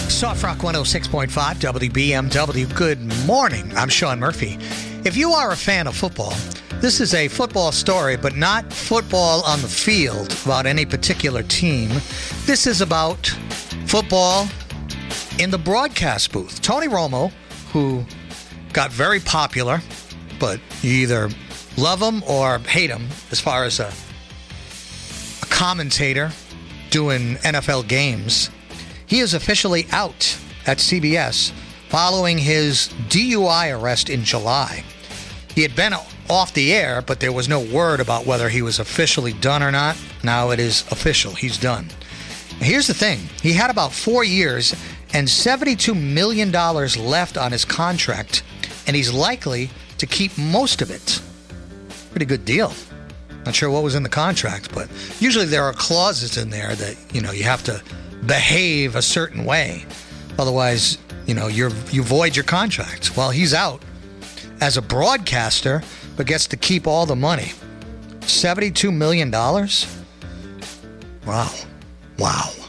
Soft Rock 106.5 WBMW. Good morning. I'm Sean Murphy. If you are a fan of football, this is a football story, but not football on the field about any particular team. This is about football in the broadcast booth. Tony Romo, who got very popular, but you either love him or hate him as far as a commentator doing NFL games. He is officially out at CBS following his DUI arrest in July. He had been off the air, but there was no word about whether he was officially done or not. Now it is official. He's done. Here's the thing. He had about 4 years and $72 million left on his contract, and he's likely to keep most of it. Pretty good deal. Not sure what was in the contract, but usually there are clauses in there that, you have to behave a certain way. Otherwise, you void your contract. Well, he's out as a broadcaster, but gets to keep all the money. $72 million? Wow.